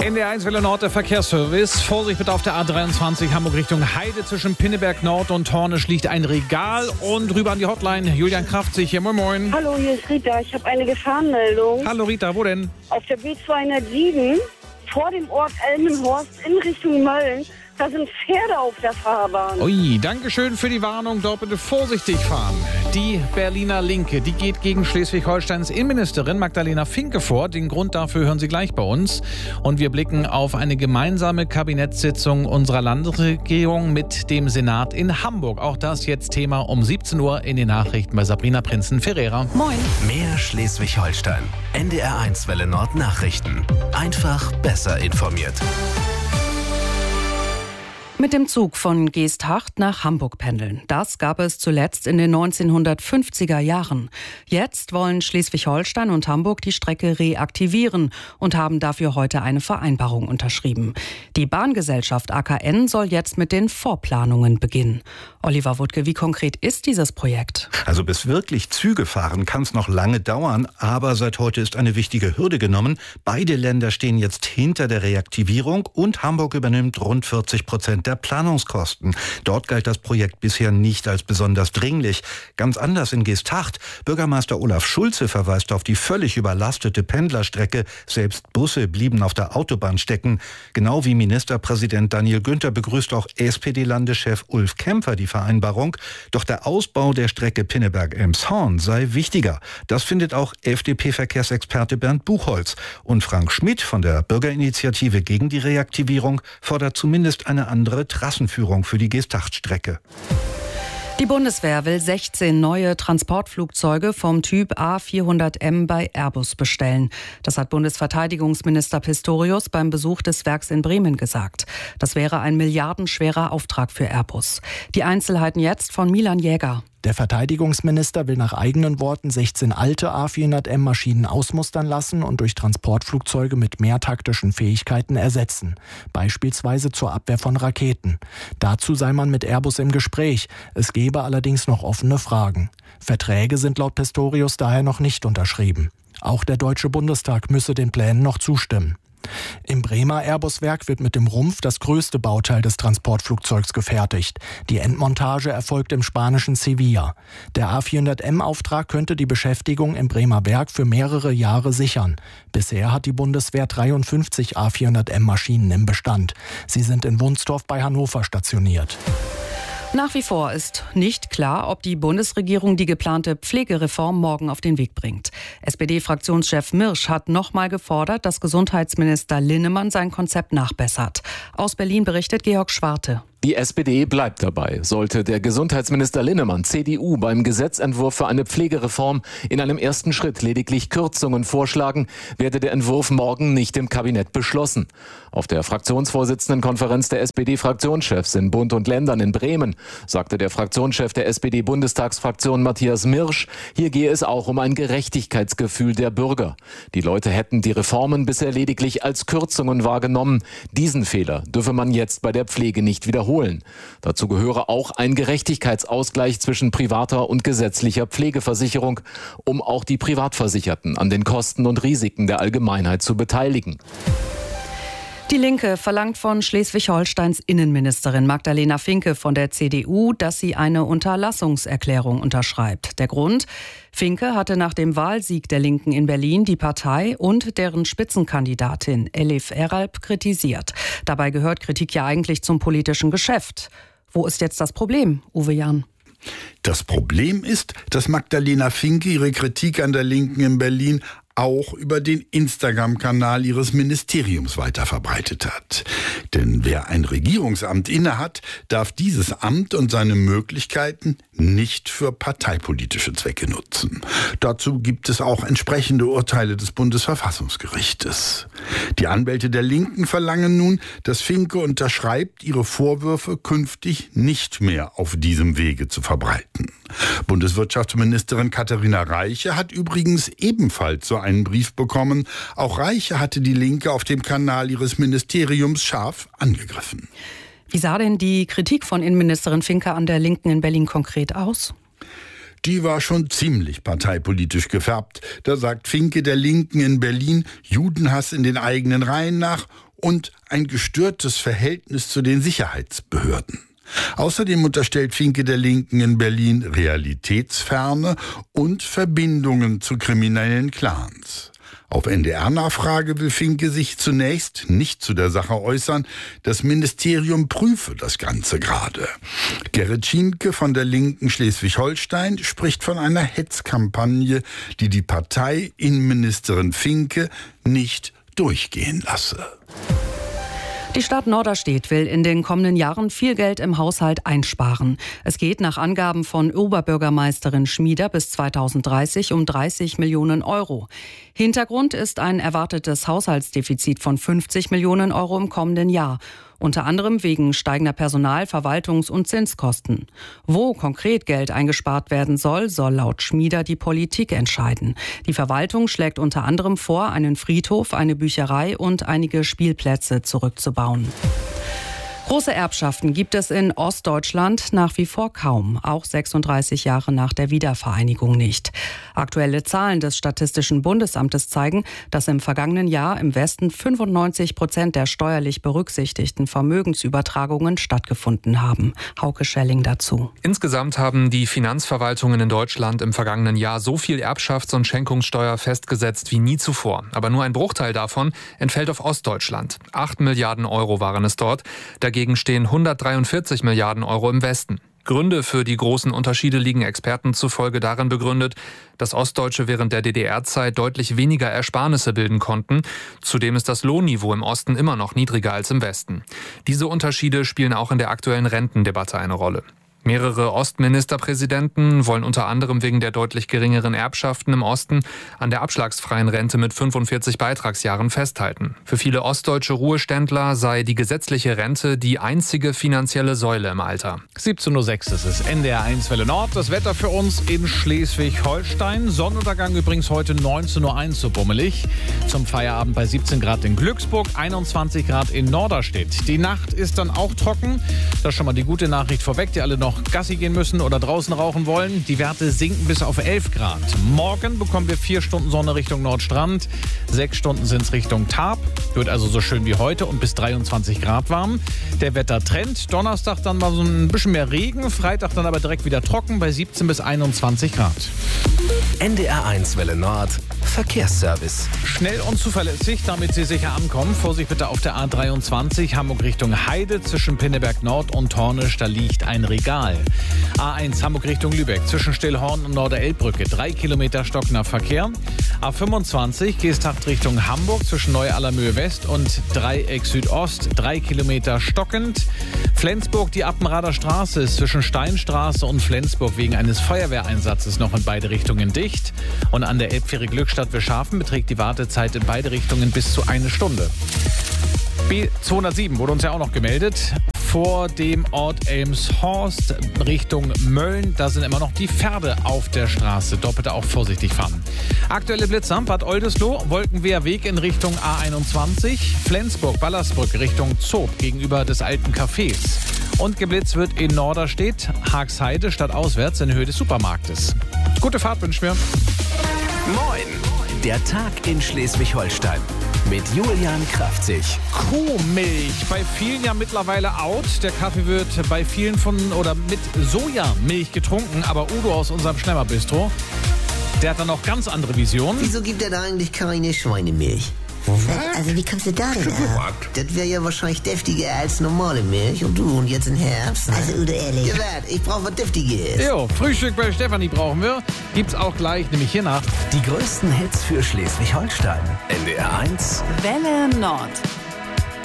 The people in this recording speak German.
NDR1 Welle Nord, der Verkehrsservice. Vorsicht bitte auf der A23 Hamburg Richtung Heide. Zwischen Pinneberg Nord und Hornisch liegt ein Regal. Und rüber an die Hotline. Julian Kraftzig hier. Moin, moin. Hallo, hier ist Rita. Ich habe eine Gefahrenmeldung. Hallo Rita, wo denn? Auf der B207 vor dem Ort Elmenhorst in Richtung Mölln. Da sind Pferde auf der Fahrbahn. Ui, dankeschön für die Warnung. Dort bitte vorsichtig fahren. Die Berliner Linke, die geht gegen Schleswig-Holsteins Innenministerin Magdalena Finke vor. Den Grund dafür hören Sie gleich bei uns. Und wir blicken auf eine gemeinsame Kabinettssitzung unserer Landesregierung mit dem Senat in Hamburg. Auch das jetzt Thema um 17 Uhr in den Nachrichten bei Sabrina Prinzen-Ferreira. Moin. Mehr Schleswig-Holstein. NDR1 Welle Nord Nachrichten. Einfach besser informiert. Mit dem Zug von Geesthacht nach Hamburg pendeln. Das gab es zuletzt in den 1950er Jahren. Jetzt wollen Schleswig-Holstein und Hamburg die Strecke reaktivieren und haben dafür heute eine Vereinbarung unterschrieben. Die Bahngesellschaft AKN soll jetzt mit den Vorplanungen beginnen. Oliver Wuttke, wie konkret ist dieses Projekt? Also bis wirklich Züge fahren kann es noch lange dauern, aber seit heute ist eine wichtige Hürde genommen. Beide Länder stehen jetzt hinter der Reaktivierung und Hamburg übernimmt rund 40% der Planungskosten. Dort galt das Projekt bisher nicht als besonders dringlich. Ganz anders in Geesthacht. Bürgermeister Olaf Schulze verweist auf die völlig überlastete Pendlerstrecke. Selbst Busse blieben auf der Autobahn stecken. Genau wie Ministerpräsident Daniel Günther begrüßt auch SPD-Landeschef Ulf Kämpfer die Vereinbarung. Doch der Ausbau der Strecke Pinneberg-Elmshorn sei wichtiger. Das findet auch FDP-Verkehrsexperte Bernd Buchholz. Und Frank Schmidt von der Bürgerinitiative gegen die Reaktivierung fordert zumindest eine andere Trassenführung für die Geesthacht-Strecke. Die Bundeswehr will 16 neue Transportflugzeuge vom Typ A400M bei Airbus bestellen. Das hat Bundesverteidigungsminister Pistorius beim Besuch des Werks in Bremen gesagt. Das wäre ein milliardenschwerer Auftrag für Airbus. Die Einzelheiten jetzt von Milan Jäger. Der Verteidigungsminister will nach eigenen Worten 16 alte A400M-Maschinen ausmustern lassen und durch Transportflugzeuge mit mehr taktischen Fähigkeiten ersetzen. Beispielsweise zur Abwehr von Raketen. Dazu sei man mit Airbus im Gespräch. Es gebe allerdings noch offene Fragen. Verträge sind laut Pistorius daher noch nicht unterschrieben. Auch der Deutsche Bundestag müsse den Plänen noch zustimmen. Im Bremer Airbus-Werk wird mit dem Rumpf das größte Bauteil des Transportflugzeugs gefertigt. Die Endmontage erfolgt im spanischen Sevilla. Der A400M-Auftrag könnte die Beschäftigung im Bremer Werk für mehrere Jahre sichern. Bisher hat die Bundeswehr 53 A400M-Maschinen im Bestand. Sie sind in Wunstorf bei Hannover stationiert. Nach wie vor ist nicht klar, ob die Bundesregierung die geplante Pflegereform morgen auf den Weg bringt. SPD-Fraktionschef Mirsch hat nochmal gefordert, dass Gesundheitsminister Linnemann sein Konzept nachbessert. Aus Berlin berichtet Georg Schwarte. Die SPD bleibt dabei. Sollte der Gesundheitsminister Linnemann, CDU, beim Gesetzentwurf für eine Pflegereform in einem ersten Schritt lediglich Kürzungen vorschlagen, werde der Entwurf morgen nicht im Kabinett beschlossen. Auf der Fraktionsvorsitzendenkonferenz der SPD-Fraktionschefs in Bund und Ländern in Bremen sagte der Fraktionschef der SPD-Bundestagsfraktion Matthias Mirsch, hier gehe es auch um ein Gerechtigkeitsgefühl der Bürger. Die Leute hätten die Reformen bisher lediglich als Kürzungen wahrgenommen. Diesen Fehler dürfe man jetzt bei der Pflege nicht wiederholen. Dazu gehöre auch ein Gerechtigkeitsausgleich zwischen privater und gesetzlicher Pflegeversicherung, um auch die Privatversicherten an den Kosten und Risiken der Allgemeinheit zu beteiligen. Die Linke verlangt von Schleswig-Holsteins Innenministerin Magdalena Finke von der CDU, dass sie eine Unterlassungserklärung unterschreibt. Der Grund? Finke hatte nach dem Wahlsieg der Linken in Berlin die Partei und deren Spitzenkandidatin Elif Eralp kritisiert. Dabei gehört Kritik ja eigentlich zum politischen Geschäft. Wo ist jetzt das Problem, Uwe Jahn? Das Problem ist, dass Magdalena Finke ihre Kritik an der Linken in Berlin auch über den Instagram-Kanal ihres Ministeriums weiterverbreitet hat. Denn wer ein Regierungsamt innehat, darf dieses Amt und seine Möglichkeiten nicht für parteipolitische Zwecke nutzen. Dazu gibt es auch entsprechende Urteile des Bundesverfassungsgerichtes. Die Anwälte der Linken verlangen nun, dass Finke unterschreibt, ihre Vorwürfe künftig nicht mehr auf diesem Wege zu verbreiten. Bundeswirtschaftsministerin Katharina Reiche hat übrigens ebenfalls so einen Brief bekommen. Auch Reiche hatte die Linke auf dem Kanal ihres Ministeriums scharf angegriffen. Wie sah denn die Kritik von Innenministerin Finke an der Linken in Berlin konkret aus? Die war schon ziemlich parteipolitisch gefärbt. Da sagt Finke der Linken in Berlin Judenhass in den eigenen Reihen nach und ein gestörtes Verhältnis zu den Sicherheitsbehörden. Außerdem unterstellt Finke der Linken in Berlin Realitätsferne und Verbindungen zu kriminellen Clans. Auf NDR-Nachfrage will Finke sich zunächst nicht zu der Sache äußern. Das Ministerium prüfe das Ganze gerade. Gerrit Schienke von der Linken Schleswig-Holstein spricht von einer Hetzkampagne, die die Partei Innenministerin Finke nicht durchgehen lasse. Die Stadt Norderstedt will in den kommenden Jahren viel Geld im Haushalt einsparen. Es geht nach Angaben von Oberbürgermeisterin Schmieder bis 2030 um 30 Millionen Euro. Hintergrund ist ein erwartetes Haushaltsdefizit von 50 Millionen Euro im kommenden Jahr. Unter anderem wegen steigender Personal-, Verwaltungs- und Zinskosten. Wo konkret Geld eingespart werden soll, soll laut Schmieder die Politik entscheiden. Die Verwaltung schlägt unter anderem vor, einen Friedhof, eine Bücherei und einige Spielplätze zurückzubauen. Große Erbschaften gibt es in Ostdeutschland nach wie vor kaum, auch 36 Jahre nach der Wiedervereinigung nicht. Aktuelle Zahlen des Statistischen Bundesamtes zeigen, dass im vergangenen Jahr im Westen 95% der steuerlich berücksichtigten Vermögensübertragungen stattgefunden haben. Hauke Schelling dazu. Insgesamt haben die Finanzverwaltungen in Deutschland im vergangenen Jahr so viel Erbschafts- und Schenkungssteuer festgesetzt wie nie zuvor. Aber nur ein Bruchteil davon entfällt auf Ostdeutschland. 8 Milliarden Euro waren es dort. Dagegen stehen 143 Milliarden Euro im Westen. Gründe für die großen Unterschiede liegen Experten zufolge darin begründet, dass Ostdeutsche während der DDR-Zeit deutlich weniger Ersparnisse bilden konnten. Zudem ist das Lohnniveau im Osten immer noch niedriger als im Westen. Diese Unterschiede spielen auch in der aktuellen Rentendebatte eine Rolle. Mehrere Ostministerpräsidenten wollen unter anderem wegen der deutlich geringeren Erbschaften im Osten an der abschlagsfreien Rente mit 45 Beitragsjahren festhalten. Für viele ostdeutsche Ruheständler sei die gesetzliche Rente die einzige finanzielle Säule im Alter. 17:06 Uhr ist es, NDR 1 Welle Nord. Das Wetter für uns in Schleswig-Holstein. Sonnenuntergang übrigens heute 19:01 Uhr so bummelig. Zum Feierabend bei 17 Grad in Glücksburg, 21 Grad in Norderstedt. Die Nacht ist dann auch trocken. Das ist schon mal die gute Nachricht vorweg, die alle noch Gassi gehen müssen oder draußen rauchen wollen. Die Werte sinken bis auf 11 Grad. Morgen bekommen wir 4 Stunden Sonne Richtung Nordstrand. 6 Stunden sind es Richtung Tarp. Wird also so schön wie heute und bis 23 Grad warm. Der Wettertrend. Donnerstag dann mal so ein bisschen mehr Regen. Freitag dann aber direkt wieder trocken bei 17 bis 21 Grad. NDR 1 Welle Nord. Verkehrsservice. Schnell und zuverlässig, damit Sie sicher ankommen. Vorsicht bitte auf der A23 Hamburg Richtung Heide zwischen Pinneberg Nord und Hornisch. Da liegt ein Regal. A1 Hamburg Richtung Lübeck zwischen Stillhorn und Norderelbbrücke 3 Kilometer stockender Verkehr. A25 Geesthacht Richtung Hamburg zwischen Neu-Allermöhe West und Dreieck Südost 3 Kilometer stockend. Flensburg die Appenrader Straße ist zwischen Steinstraße und Flensburg wegen eines Feuerwehreinsatzes noch in beide Richtungen dicht. Und an der Elbfähre Glückstadt Wischhafen beträgt die Wartezeit in beide Richtungen bis zu 1 Stunde. B207 wurde uns ja auch noch gemeldet. Vor dem Ort Elmshorst Richtung Mölln, da sind immer noch die Pferde auf der Straße. Dort bitte auch vorsichtig fahren. Aktuelle Blitzer, Bad Oldesloe, Wolkenweher Weg in Richtung A21, Flensburg, Ballersbrück Richtung Zob gegenüber des alten Cafés. Und geblitzt wird in Norderstedt, Haagsheide stadtauswärts in Höhe des Supermarktes. Gute Fahrt wünschen wir. Moin! Der Tag in Schleswig-Holstein. Mit Julian Kraftzig. Kuhmilch, bei vielen ja mittlerweile out. Der Kaffee wird bei vielen mit Sojamilch getrunken. Aber Udo aus unserem Schlemmerbistro, der hat da noch ganz andere Visionen. Wieso gibt er da eigentlich keine Schweinemilch? Also wie kommst du da denn ab? Das wäre ja wahrscheinlich deftiger als normale Milch. Und jetzt im Herbst? Ne? Also Udo, ehrlich. Ja, ich brauche was Deftiges. Jo, Frühstück bei Stefanie brauchen wir. Gibt's auch gleich, nämlich hier nach. Die größten Hits für Schleswig-Holstein. NDR 1 Welle Nord.